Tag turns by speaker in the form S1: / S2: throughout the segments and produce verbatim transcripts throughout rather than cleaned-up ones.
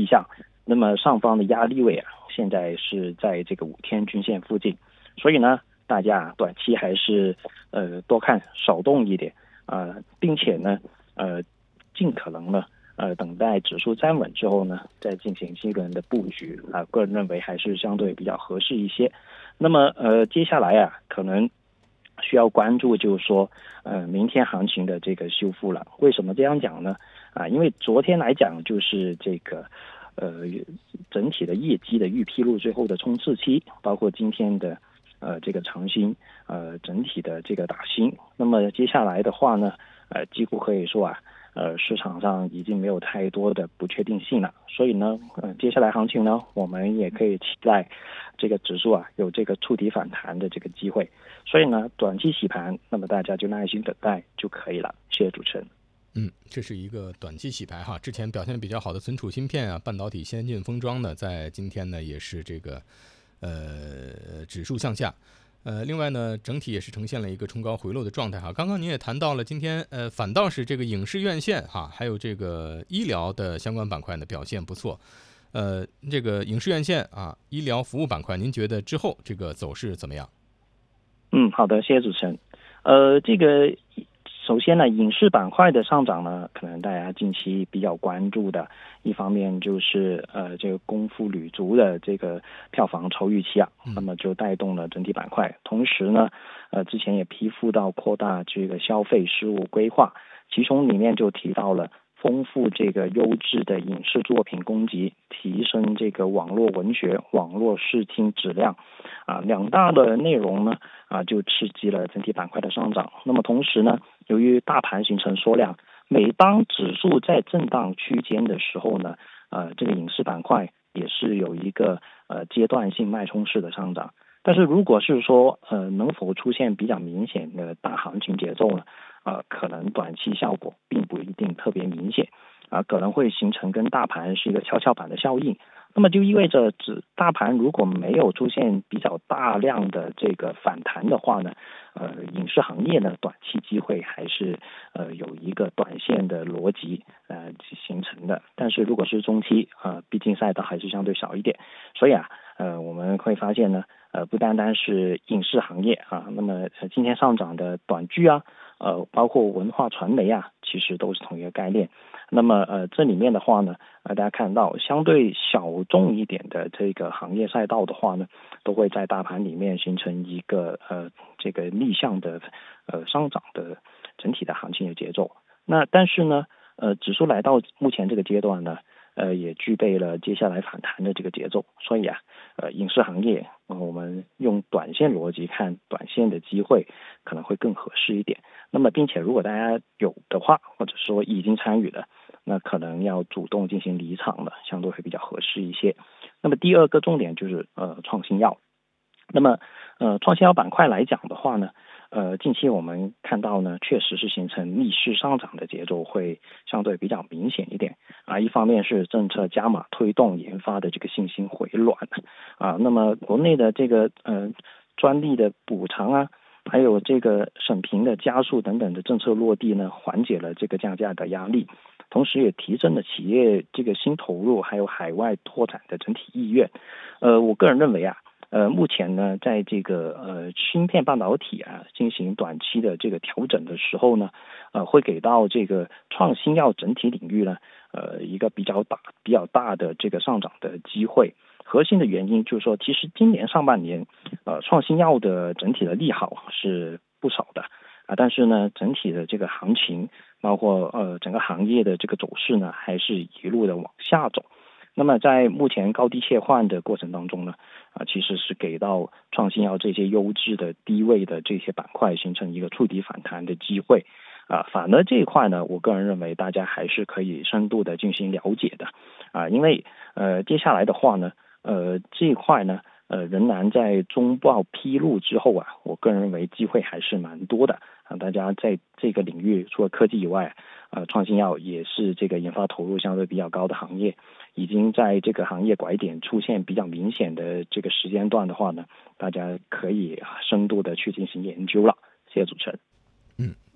S1: 象。那么上方的压力位啊，现在是在这个五天均线附近，所以呢，大家短期还是呃多看少动一点啊、呃，并且呢，呃，尽可能呢，呃，等待指数站稳之后呢，再进行新一轮的布局啊、呃，个人认为还是相对比较合适一些。那么呃，接下来啊，可能需要关注就是说，呃，明天行情的这个修复了。为什么这样讲呢？啊，因为昨天来讲就是这个。呃，整体的业绩的预披露最后的冲刺期，包括今天的呃这个长新呃整体的这个打新，那么接下来的话呢，呃几乎可以说啊，呃市场上已经没有太多的不确定性了，所以呢，呃接下来行情呢，我们也可以期待这个指数啊有这个触底反弹的这个机会，所以呢，短期洗盘，那么大家就耐心等待就可以了。谢谢主持人。
S2: 嗯，这是一个短期洗牌哈。之前表现比较好的存储芯片啊、半导体先进封装呢，在今天呢也是这个呃指数向下。呃，另外呢，整体也是呈现了一个冲高回落的状态哈。刚刚您也谈到了，今天呃反倒是这个影视院线哈，还有这个医疗的相关板块呢表现不错。呃，这个影视院线啊、医疗服务板块，您觉得之后这个走势怎么样？
S1: 嗯，好的，谢谢主持人。呃，这个首先呢，影视板块的上涨呢，可能大家近期比较关注的，一方面就是呃这个功夫女足的这个票房超预期啊，那么就带动了整体板块。同时呢，呃之前也批复到扩大这个消费事务规划，其中里面就提到了。丰富这个优质的影视作品供给，提升这个网络文学、网络视听质量，啊，两大的内容呢，啊，就刺激了整体板块的上涨。那么同时呢，由于大盘形成缩量，每当指数在震荡区间的时候呢，呃，这个影视板块也是有一个呃阶段性脉冲式的上涨。但是如果是说呃能否出现比较明显的大行情节奏呢？呃，可能短期效果并不一定特别明显，啊、呃，可能会形成跟大盘是一个跷跷板的效应。那么就意味着，指大盘如果没有出现比较大量的这个反弹的话呢，呃，影视行业呢短期机会还是呃有一个短线的逻辑呃形成的。但是如果是中期啊、呃，毕竟赛道还是相对少一点，所以啊，呃，我们会发现呢，呃，不单单是影视行业啊，那么今天上涨的短剧啊。呃，包括文化传媒啊，其实都是同一个概念。那么呃，这里面的话呢，呃，大家看到相对小众一点的这个行业赛道的话呢，都会在大盘里面形成一个呃这个逆向的呃上涨的整体的行情的节奏。那但是呢，呃，指数来到目前这个阶段呢，呃，也具备了接下来反弹的这个节奏。所以啊，呃，影视行业，呃，我们用短线逻辑看短线的机会可能会更合适一点。那么，并且如果大家有的话，或者说已经参与了，那可能要主动进行离场了，相对会比较合适一些。那么第二个重点就是呃创新药。那么呃创新药板块来讲的话呢，呃近期我们看到呢，确实是形成逆势上涨的节奏会相对比较明显一点啊。一方面是政策加码推动研发的这个信心回暖啊，那么国内的这个呃专利的补偿啊。还有这个审评的加速等等的政策落地呢，缓解了这个降价的压力，同时也提升了企业这个新投入还有海外拓展的整体意愿。呃，我个人认为啊，呃，目前呢，在这个呃芯片半导体啊进行短期的这个调整的时候呢，呃，会给到这个创新药整体领域呢，呃，一个比较大、比较大的这个上涨的机会。核心的原因就是说，其实今年上半年，呃，创新药的整体的利好是不少的啊，但是呢，整体的这个行情，包括呃整个行业的这个走势呢，还是一路的往下走。那么在目前高低切换的过程当中呢，啊，其实是给到创新药这些优质的低位的这些板块形成一个触底反弹的机会。啊，反而这一块呢，我个人认为大家还是可以深度的进行了解的，啊，因为呃接下来的话呢。呃，这一块呢，呃，仍然在中报披露之后啊，我个人认为机会还是蛮多的啊。大家在这个领域，除了科技以外，呃，创新药也是这个研发投入相对比较高的行业，已经在这个行业拐点出现比较明显的这个时间段的话呢，大家可以深度的去进行研究了。谢谢主持人。
S2: 嗯，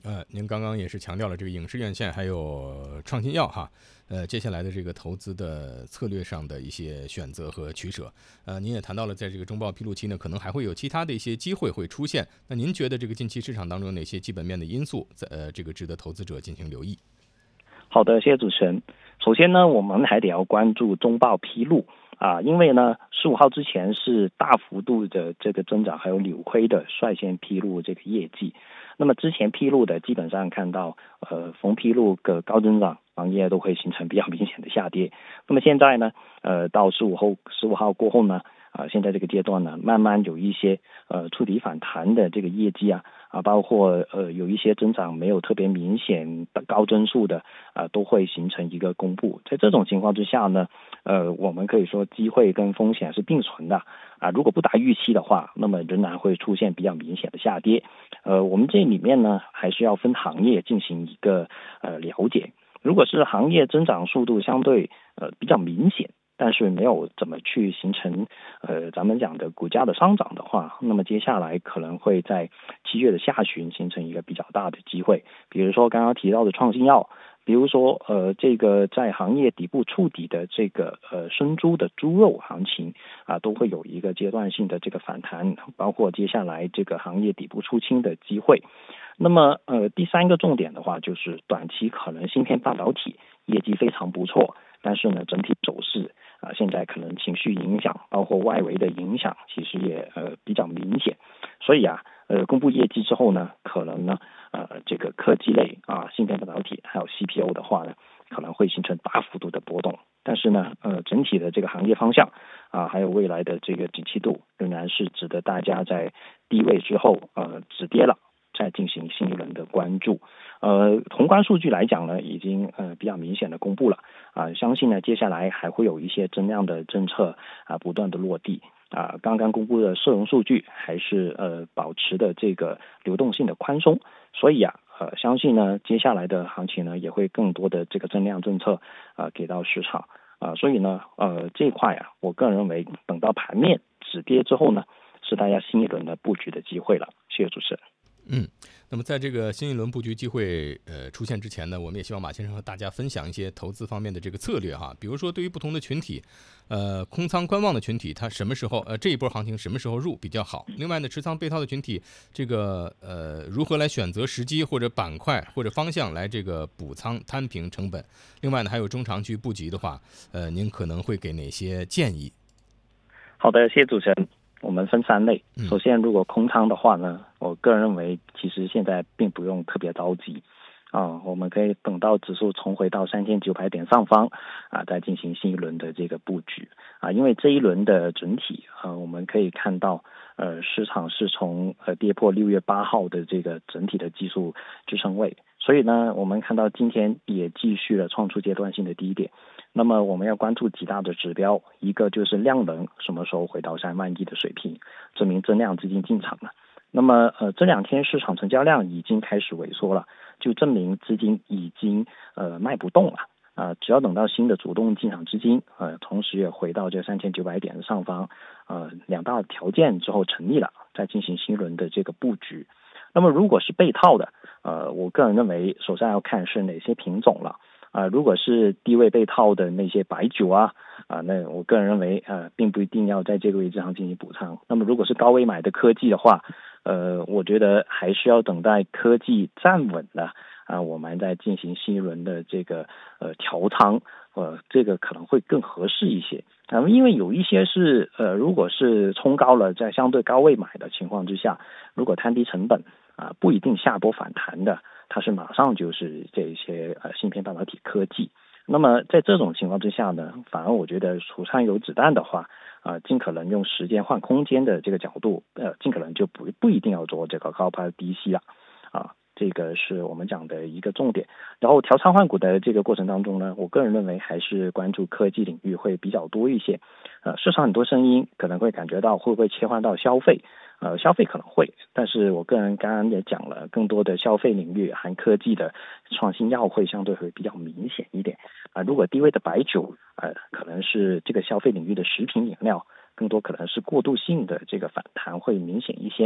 S2: 呃，您刚刚也是强调了这个影视院线还有创新药哈，呃，接下来的这个投资的策略上的一些选择和取舍。呃，您也谈到了在这个中报披露期呢，可能还会有其他的一些机会会出现。那您觉得这个近期市场当中有哪些基本面的因素，在呃这个值得投资者进行留意？
S1: 好的，谢谢主持人。首先呢，我们还得要关注中报披露啊，因为呢，十五号之前是大幅度的这个增长，还有扭亏的率先披露这个业绩。那么之前披露的基本上看到，呃，逢披露个高增长行业都会形成比较明显的下跌。那么现在呢，呃，到十五后十五号过后呢，啊、呃，现在这个阶段呢，慢慢有一些呃触底反弹的这个业绩啊。啊，包括呃有一些增长没有特别明显的高增速的啊，都会形成一个公布。在这种情况之下呢，呃，我们可以说机会跟风险是并存的啊。如果不达预期的话，那么仍然会出现比较明显的下跌。呃，我们这里面呢，还是要分行业进行一个呃了解。如果是行业增长速度相对呃比较明显，但是没有怎么去形成呃咱们讲的股价的上涨的话，那么接下来可能会在七月的下旬形成一个比较大的机会。比如说刚刚提到的创新药，比如说呃这个在行业底部触底的这个呃生猪的猪肉行情啊，都会有一个阶段性的这个反弹，包括接下来这个行业底部出清的机会。那么呃第三个重点的话，就是短期可能芯片半导体业绩非常不错，但是呢整体走势啊、呃、现在可能情绪影响，包括外围的影响，其实也呃比较明显。所以啊呃公布业绩之后呢，可能呢呃这个科技类啊芯片半导体还有 C P O 的话呢，可能会形成大幅度的波动。但是呢呃整体的这个行业方向啊还有未来的这个景气度，仍然是值得大家在低位之后呃止跌了再进行新一轮的关注。呃，宏观数据来讲呢，已经呃比较明显的公布了啊、呃，相信呢接下来还会有一些增量的政策啊、呃、不断的落地啊、呃。刚刚公布的社融数据还是呃保持的这个流动性的宽松，所以啊呃相信呢接下来的行情呢也会更多的这个增量政策啊、呃、给到市场啊、呃，所以呢呃这一块啊，我个人认为等到盘面止跌之后呢，是大家新一轮的布局的机会了。谢谢主持人。
S2: 嗯，那么在这个新一轮布局机会呃出现之前呢，我们也希望马先生和大家分享一些投资方面的这个策略哈。比如说对于不同的群体，呃空仓观望的群体，他什么时候呃这一波行情什么时候入比较好？另外呢，持仓被套的群体，这个呃如何来选择时机或者板块或者方向来这个补仓摊平成本？另外呢，还有中长期布局的话，呃您可能会给哪些建议？
S1: 好的，谢谢主持人。我们分三类。
S2: 嗯
S1: 首先，如果空仓的话呢，我个人认为其实现在并不用特别着急啊，我们可以等到指数重回到三千九百点上方啊，再进行新一轮的这个布局啊。因为这一轮的整体啊，我们可以看到，呃，市场是从呃跌破六月八号的这个整体的技术支撑位，所以呢，我们看到今天也继续了创出阶段性的低点。那么我们要关注几大的指标，一个就是量能什么时候回到三万亿的水平，证明增量资金进场了。那么呃这两天市场成交量已经开始萎缩了，就证明资金已经呃卖不动了啊、呃。只要等到新的主动进场资金呃同时也回到这三千九百点的上方，呃两大条件之后成立了，再进行新一轮的这个布局。那么如果是被套的，呃我个人认为首先要看是哪些品种了。啊、呃，如果是低位被套的那些白酒啊，啊、呃，那我个人认为，呃，并不一定要在这个位置上进行补仓。那么，如果是高位买的科技的话，呃，我觉得还是要等待科技站稳了啊、呃，我们再进行新一轮的这个呃调仓，呃，这个可能会更合适一些。啊、呃，因为有一些是呃，如果是冲高了，在相对高位买的情况之下，如果摊低成本啊、呃，不一定下波反弹的。它是马上就是这些呃芯片半导体科技。那么在这种情况之下呢，反而我觉得储仓有子弹的话，啊、呃，尽可能用时间换空间的这个角度，呃，尽可能就不不一定要做这个高抛低吸了，啊，这个是我们讲的一个重点。然后调仓换股的这个过程当中呢，我个人认为还是关注科技领域会比较多一些。呃，市场很多声音可能会感觉到会不会切换到消费。呃，消费可能会，但是我个人刚刚也讲了，更多的消费领域含科技的创新药会相对会比较明显一点啊、呃。如果低位的白酒，呃，可能是这个消费领域的食品饮料，更多可能是过渡性的这个反弹会明显一些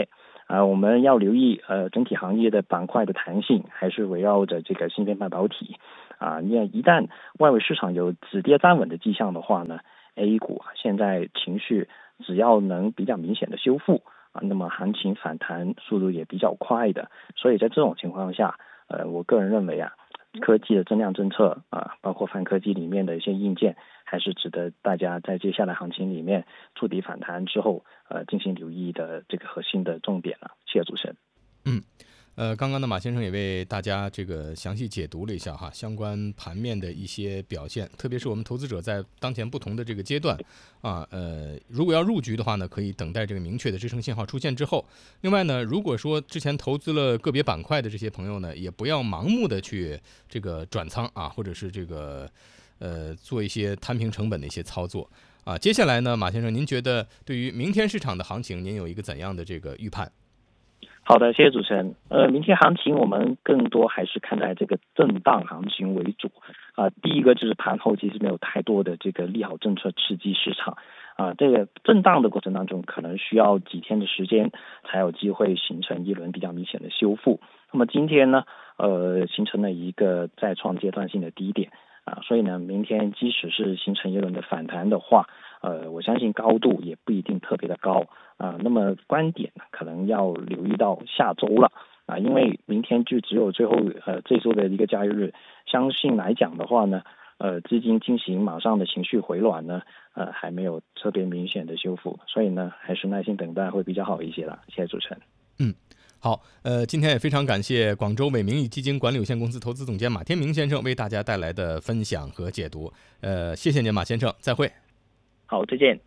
S1: 啊，我们要留意呃整体行业的板块的弹性，还是围绕着这个芯片半导体啊。你一旦外围市场有止跌站稳的迹象的话呢，A 股现在情绪只要能比较明显的修复啊，那么行情反弹速度也比较快的。所以在这种情况下，呃，我个人认为啊，科技的增量政策啊，包括泛科技里面的一些硬件，还是值得大家在接下来行情里面触底反弹之后，呃，进行留意的这个核心的重点了。谢谢主持人。
S2: 嗯。呃，刚刚的马先生也为大家这个详细解读了一下哈，相关盘面的一些表现，特别是我们投资者在当前不同的这个阶段啊，呃，如果要入局的话呢，可以等待这个明确的支撑信号出现之后。另外呢，如果说之前投资了个别板块的这些朋友呢，也不要盲目的去这个转仓啊，或者是这个呃做一些摊平成本的一些操作啊。接下来呢，马先生，您觉得对于明天市场的行情，您有一个怎样的这个预判？
S1: 好的，谢谢主持人。呃，明天行情我们更多还是看待这个震荡行情为主啊、呃。第一个就是盘后其实没有太多的这个利好政策刺激市场啊、呃。这个震荡的过程当中，可能需要几天的时间才有机会形成一轮比较明显的修复。那么今天呢，呃，形成了一个再创阶段性的低点啊，所以呢，明天即使是形成一轮的反弹的话，呃，我相信高度也不一定特别的高啊。那么观点可能要留意到下周了啊，因为明天就只有最后呃这周的一个交易日，相信来讲的话呢，呃，资金进行马上的情绪回暖呢，呃，还没有特别明显的修复，所以呢，还是耐心等待会比较好一些了。谢谢主持人。
S2: 嗯。好，呃，今天也非常感谢广州伟明义基金管理有限公司投资总监马天明先生为大家带来的分享和解读。呃，谢谢您，马先生，再會。
S1: 好，再見。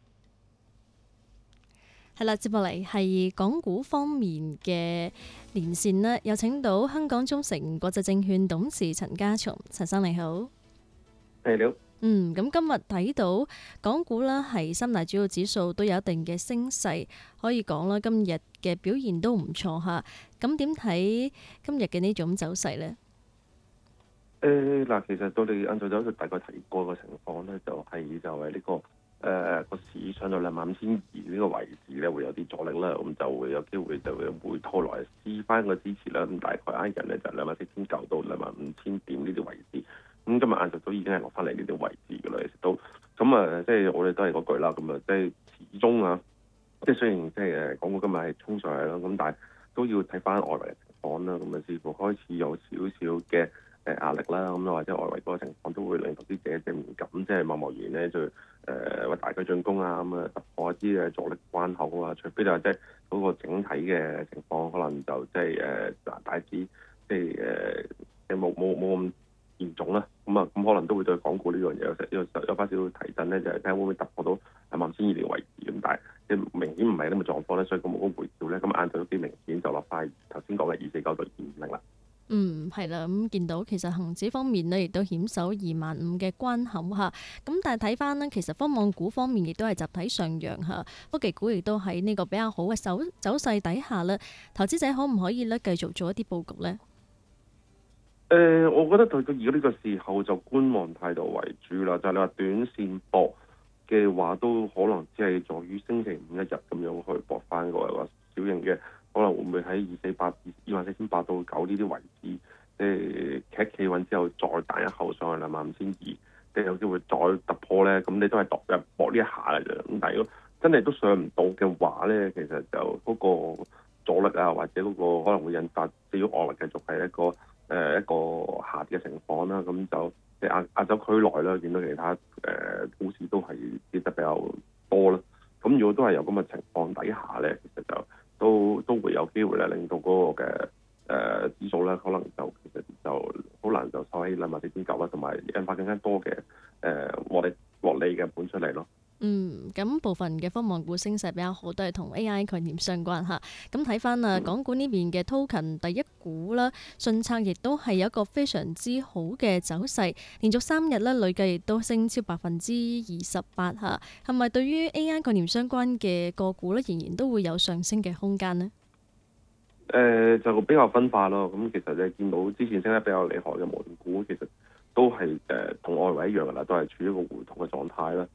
S3: 係啦，接落嚟係港股方面嘅連線啦，有請到香港中誠國際證券董事陳家松，陳生你好。
S4: 係你好。
S3: 嗯，咁今日睇到港股啦，係三大主要指數都有一定嘅升勢，可以講啦，今日嘅表現都唔錯嚇。咁點睇今日嘅呢種走勢呢？
S4: 誒嗱、呃，其實到你晏晝走就大概提過個情況咧，就係、是、就係呢、這個誒個、呃、市上到兩萬五千二呢個位置咧，會有啲阻力啦，咁就會有機會就會回吐來試翻個支持啦。咁大概挨近咧就兩萬四千九到兩萬五千點呢啲位置。咁今日晏晝都已經係落翻嚟呢啲位置㗎啦，其實都咁啊，即係我哋都係嗰句啦，咁啊，即係始終啊，即係雖然即係誒港股今日係衝上嚟啦，咁但係都要睇翻外圍嘅情況啦，咁啊，似乎開始有少少嘅誒壓力啦，咁或者外圍嗰個情況都會令投資者即係唔敢即係貿貿然咧就誒或大舉進攻啊，咁啊突破一啲嘅阻力關口啊，除非就係即係嗰個整體嘅情況可能就即係誒大致即係誒誒冇冇冇咁嚴重啦，咁啊咁可能都會對港股呢樣嘢有有有翻少少提振咧，就係睇下會唔會突破到兩萬千二年位置咁，但係即係明顯唔係咁嘅狀況咧，所以個冇咁回調咧，咁晏晝都幾明顯就落翻頭先講嘅二四九到二五零啦。
S3: 嗯，係啦，咁見到其實恒指方面呢，亦都險守二萬五嘅關口嚇。咁但係睇翻呢，其實科網股方面亦都係集體上揚嚇，科技股亦都喺呢個比較好嘅走走勢底下呢，投資者可唔可以咧繼續做一啲佈局呢？
S4: 誒、呃，我覺得到到而家呢個時候就觀望態度為主啦，就係、是、你話短線搏嘅話，都可能只係在於星期五一日咁樣去搏翻個話小型嘅，可能會唔會喺二四八二萬四千八到九呢啲位置，即係企企穩之後再彈一口上去兩萬五千二，即係有機會再突破咧，咁你都係度入搏呢一下嘅啫。咁但係如果真係都上唔到嘅話咧，其實就嗰個阻力啊，或者嗰個可能會引發至於外圍繼續係一個。誒、呃、一個下跌嘅情況啦，咁就即係亞亞洲區內啦，見到其他誒、呃、股市都係跌得比較多啦。咁如果都係有咁嘅情況底下咧，其實就都都會有機會咧，令到嗰個嘅誒、呃、指數咧，可能就其實就好難就收喺兩萬四千九啦，同埋引發更加多嘅誒獲利獲利嘅盤出嚟咯。
S3: 嗯，咁部分嘅科網股升勢比較好，都係同 A I 概念相關嚇。咁睇翻啊，港股呢邊嘅 token 第一股啦，順策亦都係有一個非常之好嘅走勢，連續三日咧累計亦都升超百分之二十八嚇。係咪對於 A I 概念相關嘅個股咧，仍然都會有上升嘅空間呢？
S4: 誒、呃、就比較分化咯。咁其實你見到之前升得比較厲害嘅無人股，其實都係誒同外圍一樣噶啦，都係處於一個回吐嘅狀態啦。咁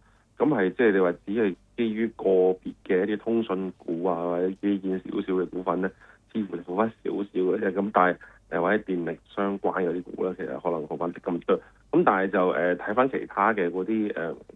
S4: 咁係即係你話只係基於個別嘅一啲通訊股啊，或者基建少少嘅股份咧，似乎就好翻少少嘅啫。咁但係誒或者電力相關嗰啲股咧，其實可能好翻啲咁多。咁但係就誒睇翻其他嘅嗰啲誒